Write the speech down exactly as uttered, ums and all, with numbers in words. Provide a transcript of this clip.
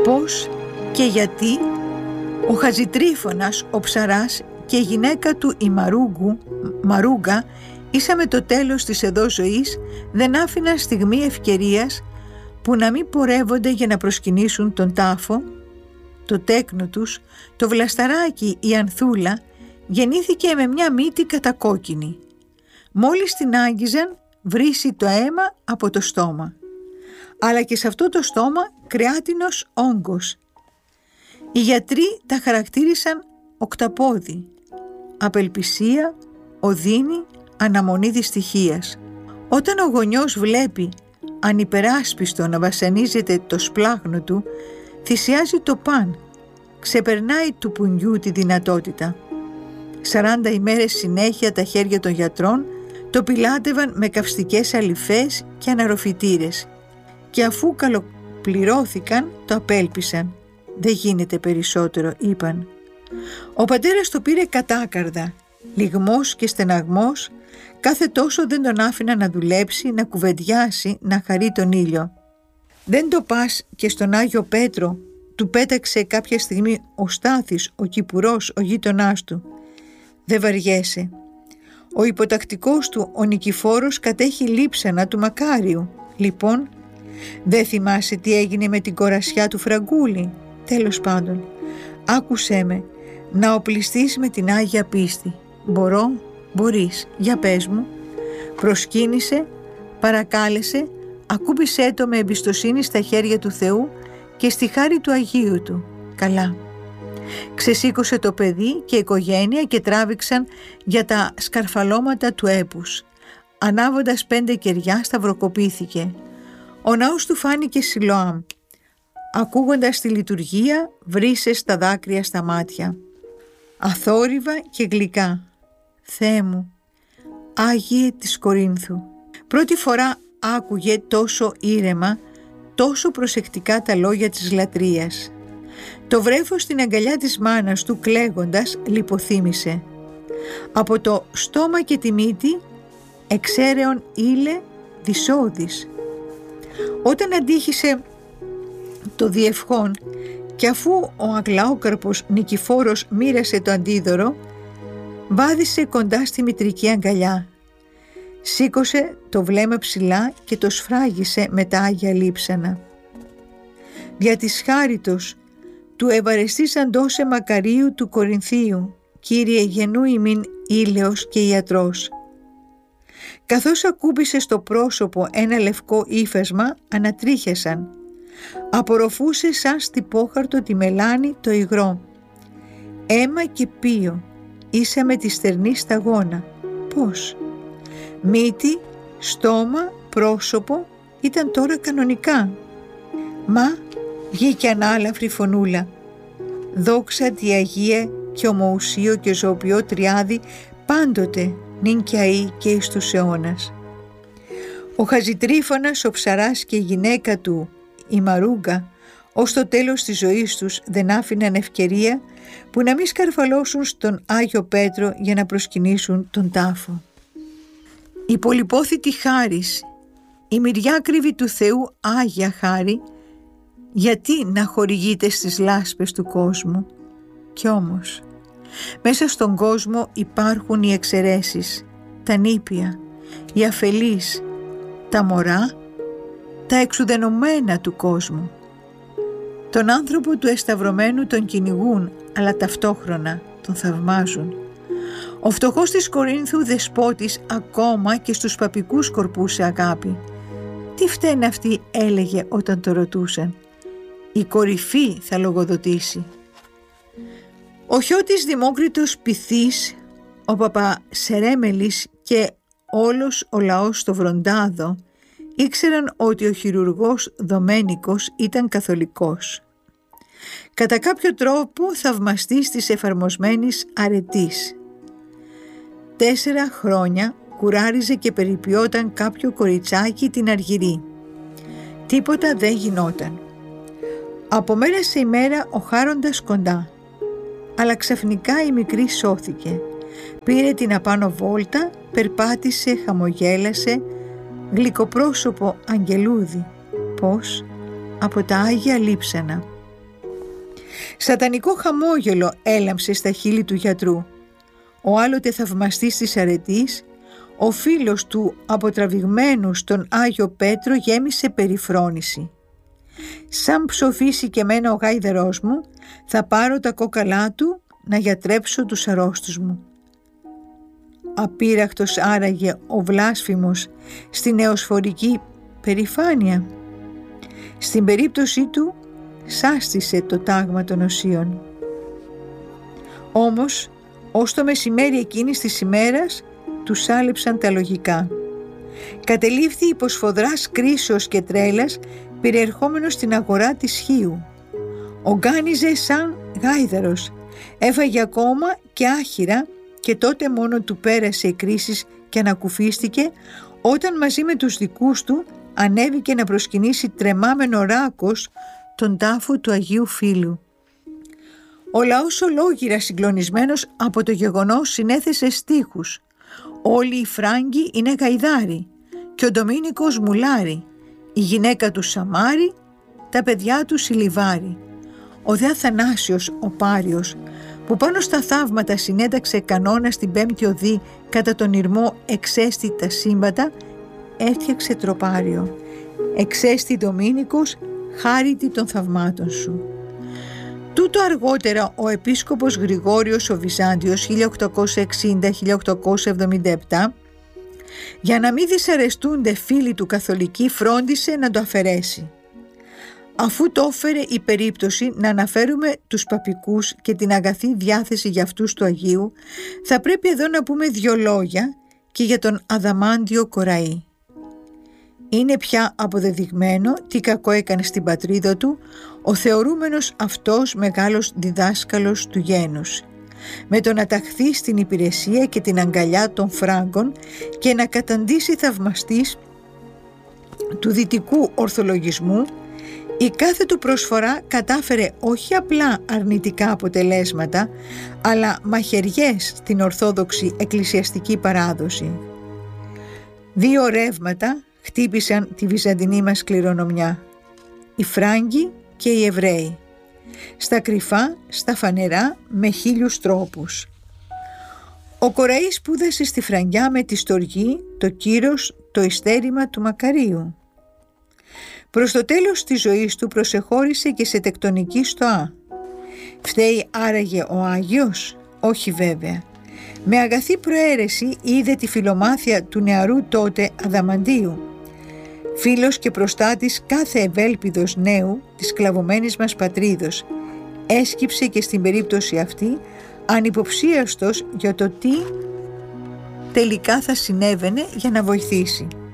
Πώς και γιατί ο Χατζητρίφωνας, ο ψαράς και η γυναίκα του η Μαρούγκου, Μαρούγκα, ίσα με το τέλος της εδώ ζωής, δεν άφηναν στιγμή ευκαιρίας που να μην πορεύονται για να προσκυνήσουν τον τάφο. Το τέκνο τους, το βλασταράκι η Ανθούλα, γεννήθηκε με μια μύτη κατακόκκινη. Μόλις την άγγιζαν, βρίσει το αίμα από το στόμα. Αλλά και σε αυτό το στόμα κρεάτινος όγκος. Οι γιατροί τα χαρακτήρισαν οκταπόδι. Απελπισία, οδύνη, αναμονή δυστυχίας. Όταν ο γονιός βλέπει ανυπεράσπιστο να βασανίζεται το σπλάχνο του, θυσιάζει το παν, ξεπερνάει του πουνιού τη δυνατότητα. Σαράντα ημέρες συνέχεια τα χέρια των γιατρών το πιλάτευαν με καυστικές αλυφές και αναρροφητήρες και αφού καλοπληρώθηκαν το απέλπισαν. «Δεν γίνεται περισσότερο», είπαν. Ο πατέρας το πήρε κατάκαρδα, λυγμός και στεναγμός, κάθε τόσο δεν τον άφηνα να δουλέψει, να κουβεντιάσει, να χαρεί τον ήλιο. «Δεν το πας και στον Άγιο Πέτρο», του πέταξε κάποια στιγμή ο Στάθης, ο Κυπουρός, ο γείτονάς του. «Δεν βαριέσαι. Ο υποτακτικός του, ο Νικηφόρος, κατέχει λείψανα του Μακάριου. Λοιπόν, δεν θυμάσαι τι έγινε με την κορασιά του Φραγκούλη? Τέλος πάντων, άκουσέ με, να οπλιστείς με την Άγια Πίστη. Μπορώ? Μπορείς. Για πες μου». Προσκύνησε, παρακάλεσε, ακούμπησέ το με εμπιστοσύνη στα χέρια του Θεού και στη χάρη του Αγίου του. Καλά. Ξεσήκωσε το παιδί και η οικογένεια και τράβηξαν για τα σκαρφαλώματα του έπους. Ανάβοντας πέντε κεριά σταυροκοπήθηκε. Ο ναός του φάνηκε Σιλοάμ. Ακούγοντας τη λειτουργία βρίσες τα δάκρυα στα μάτια. Αθόρυβα και γλυκά. «Θεέ μου, Άγιε της Κορίνθου». Πρώτη φορά άκουγε τόσο ήρεμα, τόσο προσεκτικά τα λόγια της λατρείας. Το βρέφος στην αγκαλιά της μάνας του κλαίγοντας λιποθύμησε. Από το στόμα και τη μύτη εξαίρεον ήλε δυσόδης. Όταν αντίχησε το διευχόν και αφού ο Αγλάοκαρπος Νικηφόρος μοίρασε το αντίδωρο, βάδισε κοντά στη μητρική αγκαλιά. Σήκωσε το βλέμμα ψηλά και το σφράγισε με τα Άγια λείψανα. «Δια της χάριτος του ευαρεστήσαν τόσε Μακαρίου του Κορινθίου, Κύριε γεννού ημίν ήλαιος και ιατρός». Καθώς ακούμπησε στο πρόσωπο ένα λευκό ύφασμα, ανατρίχιασαν. Απορροφούσε σαν στυπόχαρτο τη μελάνη το υγρό. Αίμα και πίο, ίσα με τη στερνή σταγόνα. Πώς? Μύτη, στόμα, πρόσωπο ήταν τώρα κανονικά. Μα βγήκε ανάλαφρη φωνούλα. «Δόξα τη Αγία και ομοουσίο και ζωοποιό τριάδι πάντοτε νυν και αεί και εις τους αιώνας». Ο Χατζητρίφωνας, ο ψαράς και η γυναίκα του η Μαρούγκα ως το τέλος της ζωής τους δεν άφηναν ευκαιρία που να μην σκαρφαλώσουν στον Άγιο Πέτρο για να προσκυνήσουν τον τάφο. Η πολυπόθητη χάρις, η μυριάκριβη του Θεού Άγια χάρη, γιατί να χορηγείται στις λάσπες του κόσμου? Κι όμως μέσα στον κόσμο υπάρχουν οι εξαιρέσεις, τα νήπια, οι αφελείς, τα μωρά, τα εξουδενωμένα του κόσμου. Τον άνθρωπο του εσταυρωμένου τον κυνηγούν, αλλά ταυτόχρονα τον θαυμάζουν. Ο φτωχός της Κορίνθου δεσπότης ακόμα και στους παπικούς σκορπούσε αγάπη. «Τι φταίνε αυτοί», έλεγε όταν το ρωτούσαν. «Η κορυφή θα λογοδοτήσει». Ο Χιώτης Δημόκριτος Πυθής, ο Παπασερέμελης και όλος ο λαός στο Βροντάδο ήξεραν ότι ο χειρουργός Δομένικος ήταν καθολικός. Κατά κάποιο τρόπο θαυμαστής της εφαρμοσμένης αρετής. Τέσσερα χρόνια κουράριζε και περιποιόταν κάποιο κοριτσάκι την Αργυρή. Τίποτα δεν γινόταν. Από μέρα σε ημέρα ο χάροντας κοντά. Αλλά ξαφνικά η μικρή σώθηκε. Πήρε την απάνω βόλτα, περπάτησε, χαμογέλασε, γλυκοπρόσωπο αγγελούδι. Πώς? Από τα Άγια λείψανα. Σατανικό χαμόγελο έλαμψε στα χείλη του γιατρού. Ο άλλοτε θαυμαστής της αρετής, ο φίλος του αποτραβηγμένου στον Άγιο Πέτρο γέμισε περιφρόνηση. «Σαν ψοφήσει και μένα ο γάιδερός μου, θα πάρω τα κόκαλά του να γιατρέψω τους αρρώστους μου». Απείραχτος άραγε ο βλάσφημος στην νεοσφορική περηφάνεια. Στην περίπτωσή του σάστησε το τάγμα των οσίων. Όμως, ως το μεσημέρι εκείνης της ημέρας, του σάλεψαν τα λογικά. Κατελήφθη υποσφοδράς κρίσεως και τρέλας, περιερχόμενος στην αγορά της Χίου. Ογκάνιζε σαν γάιδαρος, έφαγε ακόμα και άχυρα, και τότε μόνο του πέρασε η κρίση και ανακουφίστηκε όταν μαζί με τους δικούς του ανέβηκε να προσκυνήσει τρεμάμενο ράκος τον τάφο του Αγίου Φίλου. Ο λαός ολόγυρα συγκλονισμένος από το γεγονός συνέθεσε στίχους. Όλοι οι Φράγκοι είναι γαϊδάροι και ο Ντομήνικος μουλάρι, η γυναίκα του Σαμάρι, τα παιδιά του Σιλιβάρι. Ο δε Αθανάσιος ο Πάριος, που πάνω στα θαύματα συνέταξε κανόνα στην πέμπτη οδή κατά τον ηρμό εξέστη τα σύμπατα, έφτιαξε τροπάριο. Εξέστη Ντομήνικος, χάριτη των θαυμάτων σου. Τούτο αργότερα ο επίσκοπος Γρηγόριος ο Βυζάντιος χίλια οκτακόσια εξήντα με χίλια οκτακόσια εβδομήντα επτά, για να μην δυσαρεστούνται φίλοι του καθολικοί, φρόντισε να το αφαιρέσει. Αφού το έφερε η περίπτωση να αναφέρουμε τους παπικούς και την αγαθή διάθεση για αυτούς του Αγίου, θα πρέπει εδώ να πούμε δυο λόγια και για τον Αδαμάντιο Κοραή. Είναι πια αποδεδειγμένο τι κακό έκανε στην πατρίδα του ο θεωρούμενος αυτός μεγάλος διδάσκαλος του γένους, με το να ταχθεί στην υπηρεσία και την αγκαλιά των Φράγκων και να καταντήσει θαυμαστής του δυτικού ορθολογισμού. Η κάθε του προσφορά κατάφερε όχι απλά αρνητικά αποτελέσματα, αλλά μαχαιριές στην ορθόδοξη εκκλησιαστική παράδοση. Δύο ρεύματα χτύπησαν τη βυζαντινή μας κληρονομιά, οι Φράγκοι και οι Εβραίοι, στα κρυφά, στα φανερά, με χίλιους τρόπους. Ο Κοραής σπούδασε στη Φραγκιά με τη στοργή, το κύρος, το ειστέρημα του Μακαρίου. Προς το τέλος της ζωής του προσεχώρησε και σε τεκτονική στοά. Φταίει άραγε ο Άγιος? Όχι βέβαια. Με αγαθή προαίρεση είδε τη φιλομάθεια του νεαρού τότε Αδαμαντίου, φίλος και προστάτης κάθε ευέλπιδος νέου της σκλαβωμένης μας πατρίδος. Έσκυψε και στην περίπτωση αυτή ανυποψίαστος για το τι τελικά θα συνέβαινε για να βοηθήσει.